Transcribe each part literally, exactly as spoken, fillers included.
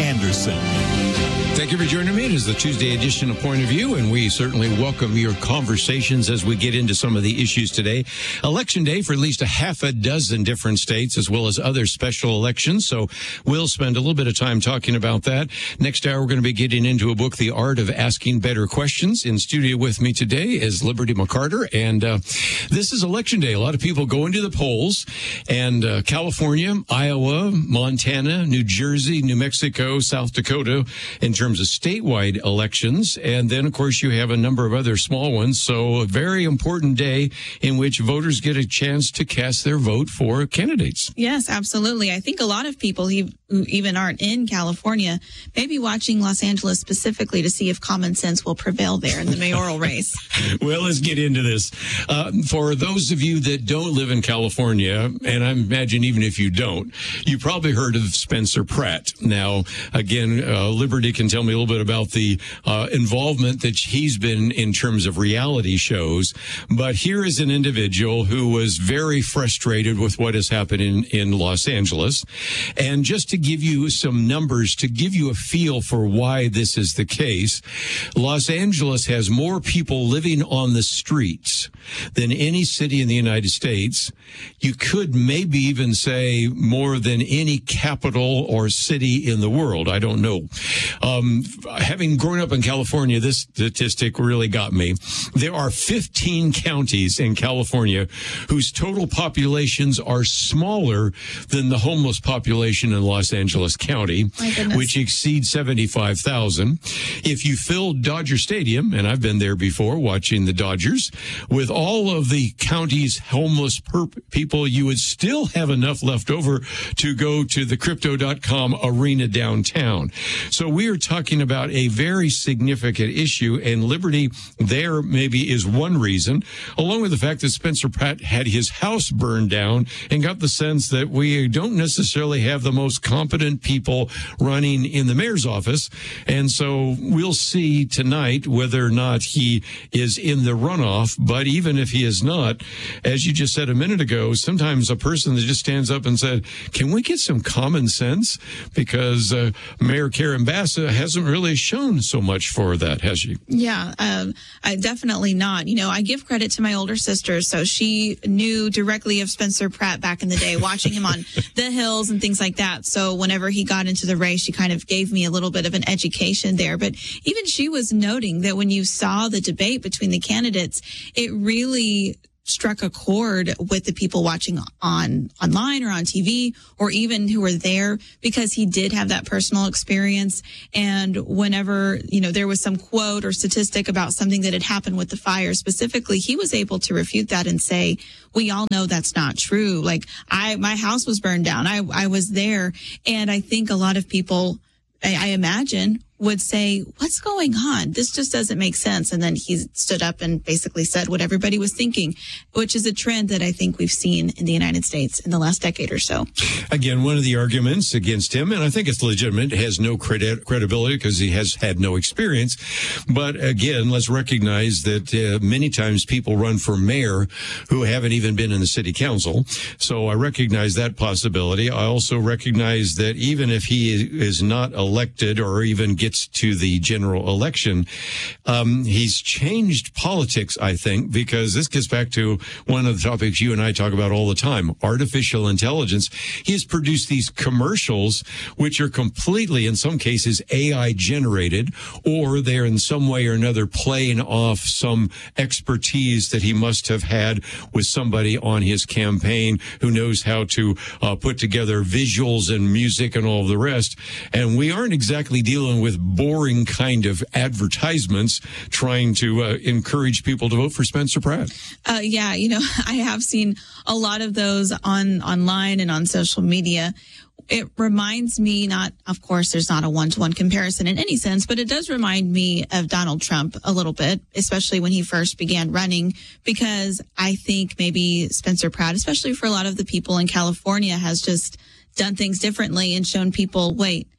Anderson. Thank you for joining me. It is the Tuesday edition of Point of View, and we certainly welcome your conversations as we get into some of the issues today. Election day for at least a half a dozen different states, as well as other special elections. So we'll spend a little bit of time talking about that. Next hour, we're going to be getting into a book, The Art of Asking Better Questions. In studio with me today is Liberty McCarter, and uh, this is Election day. A lot of people going to the polls, and uh, California, Iowa, Montana, New Jersey, New Mexico, South Dakota, in terms of statewide elections. And then, of course, you have a number of other small ones. So a very important day in which voters get a chance to cast their vote for candidates. Yes, absolutely. I think a lot of people who even aren't in California may be watching Los Angeles specifically to see if common sense will prevail there in the mayoral race. Well, let's get into this. Uh, for those of you that don't live in California, and I imagine even if you don't, you probably heard of Spencer Pratt. Now, again, uh, Liberty can tell me a little bit about the uh, involvement that he's been in terms of reality shows. But here is an individual who was very frustrated with what has happened in, in Los Angeles. And just to give you some numbers, to give you a feel for why this is the case, Los Angeles has more people living on the streets than any city in the United States. You could maybe even say more than any capital or city in the world. I don't know. Um, having grown up in California, this statistic really got me. There are fifteen counties in California whose total populations are smaller than the homeless population in Los Angeles County, which exceeds seventy-five thousand. If you filled Dodger Stadium, and I've been there before watching the Dodgers, with all of the county's homeless per- people, you would still have enough left over to go to the crypto dot com arena downtown. So we are talking about a very significant issue, and Liberty there maybe is one reason, along with the fact that Spencer Pratt had his house burned down, and got the sense that we don't necessarily have the most competent people running in the mayor's office. And so we'll see tonight whether or not he is in the runoff. But even if he is not, as you just said a minute ago, sometimes a person that just stands up and said, can we get some common sense? Because uh, Mayor Karen Bass hasn't really shown so much for that, has she? Yeah, um, I definitely not. You know, I give credit to my older sister. So she knew directly of Spencer Pratt back in the day, watching him on the hills and things like that. So whenever he got into the race, she kind of gave me a little bit of an education there. But even she was noting that when you saw the debate between the candidates, it really struck a chord with the people watching on online or on T V, or even who were there, because he did have that personal experience. And whenever, you know, there was some quote or statistic about something that had happened with the fire specifically, he was able to refute that and say, we all know that's not true. Like, I, my house was burned down. I, I was there. And I think a lot of people, I, I imagine, would say, what's going on? This just doesn't make sense. And then he stood up and basically said what everybody was thinking, which is a trend that I think we've seen in the United States in the last decade or so. Again, one of the arguments against him, and I think it's legitimate, has no credi- credibility because he has had no experience. But again, let's recognize that uh, many times people run for mayor who haven't even been in the city council. So I recognize that possibility. I also recognize that even if he is not elected or even gets to the general election, um, he's changed politics, I think, because this gets back to one of the topics you and I talk about all the time, artificial intelligence. He has produced these commercials, which are completely, in some cases, A I generated, or they're in some way or another playing off some expertise that he must have had with somebody on his campaign who knows how to uh, put together visuals and music and all of the rest. And we aren't exactly dealing with boring kind of advertisements trying to uh, encourage people to vote for Spencer Pratt. Uh, yeah, you know, I have seen a lot of those on online and on social media. It reminds me, not, of course, there's not a one-to-one comparison in any sense, but it does remind me of Donald Trump a little bit, especially when he first began running, because I think maybe Spencer Pratt, especially for a lot of the people in California, has just done things differently and shown people, wait,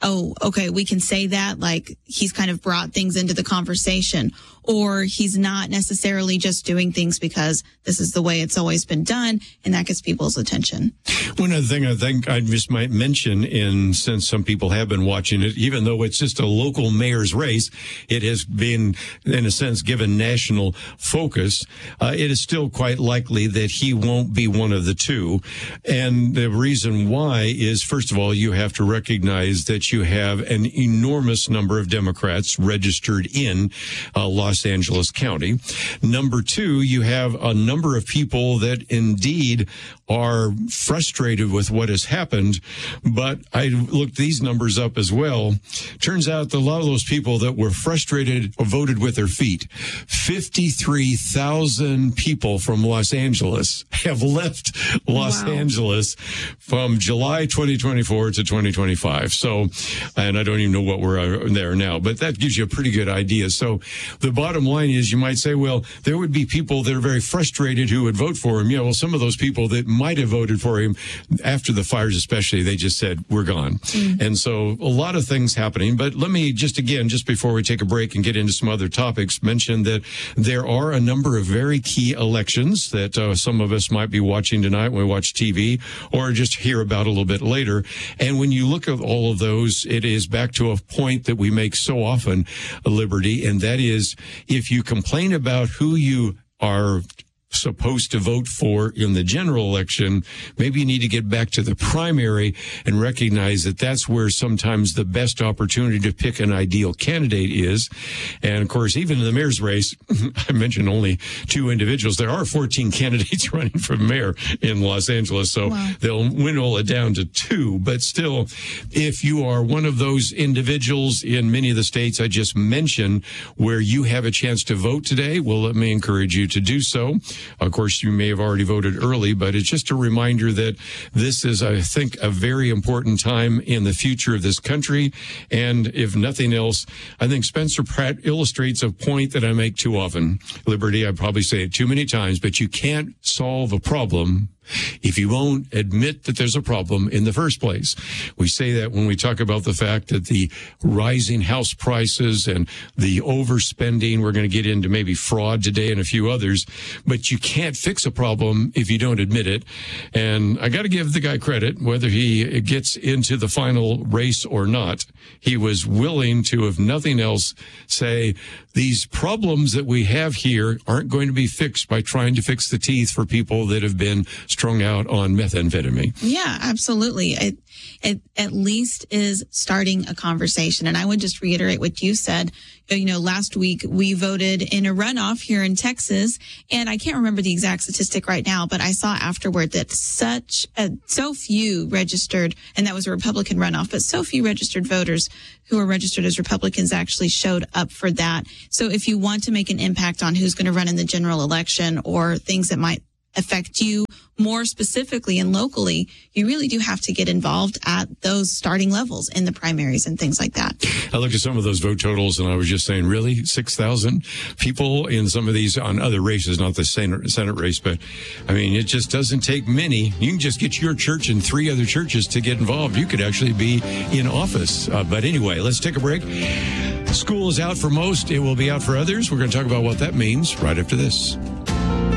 oh, okay, we can say that, like he's kind of brought things into the conversation, or he's not necessarily just doing things because this is the way it's always been done, and that gets people's attention. One other thing I think I just might mention, in since some people have been watching it, even though it's just a local mayor's race, it has been, in a sense, given national focus. Uh, it is still quite likely that he won't be one of the two. And the reason why is, first of all, you have to recognize that you have an enormous number of Democrats registered in uh, Los Angeles County. Number two, you have a number of people that indeed are frustrated with what has happened. But I looked these numbers up as well. Turns out that a lot of those people that were frustrated voted with their feet. fifty-three thousand people from Los Angeles have left Los Wow. Angeles from July twenty twenty-four to twenty twenty-five. So, and I don't even know what we're there now, but that gives you a pretty good idea. So the bottom line is, you might say, well, there would be people that are very frustrated who would vote for him. Yeah, well, some of those people that might have voted for him after the fires, especially, they just said, we're gone. Mm. And so a lot of things happening. But let me just, again, just before we take a break and get into some other topics, mention that there are a number of very key elections that uh, some of us might be watching tonight when we watch T V, or just hear about a little bit later. And when you look at all of those, it is back to a point that we make so often, Liberty, and that is, if you complain about who you are supposed to vote for in the general election, maybe you need to get back to the primary and recognize that that's where sometimes the best opportunity to pick an ideal candidate is. And of course, even in the mayor's race, I mentioned only two individuals. There are fourteen candidates running for mayor in Los Angeles, so wow. They'll whittle it down to two. But still, if you are one of those individuals in many of the states I just mentioned where you have a chance to vote today, well, let me encourage you to do so. Of course, you may have already voted early, but it's just a reminder that this is, I think, a very important time in the future of this country. And if nothing else, I think Spencer Pratt illustrates a point that I make too often. Liberty, I probably say it too many times, but you can't solve a problem if you won't admit that there's a problem in the first place. We say that when we talk about the fact that the rising house prices and the overspending, we're going to get into maybe fraud today and a few others, but you can't fix a problem if you don't admit it. And I got to give the guy credit, whether he gets into the final race or not. He was willing to, if nothing else, say these problems that we have here aren't going to be fixed by trying to fix the teeth for people that have been strung out on methamphetamine. Yeah, absolutely. It, it at least is starting a conversation. And I would just reiterate what you said. You know, last week we voted in a runoff here in Texas, and I can't remember the exact statistic right now, but I saw afterward that such a, so few registered, and that was a Republican runoff, but so few registered voters who are registered as Republicans actually showed up for that. So if you want to make an impact on who's going to run in the general election or things that might affect you more specifically and locally, you really do have to get involved at those starting levels in the primaries and things like that. I looked at some of those vote totals and I was just saying, really? six thousand people in some of these on other races, not the Senate, Senate race, but I mean, it just doesn't take many. You can just get your church and three other churches to get involved. You could actually be in office. Uh, but anyway, let's take a break. School is out for most. It will be out for others. We're going to talk about what that means right after this.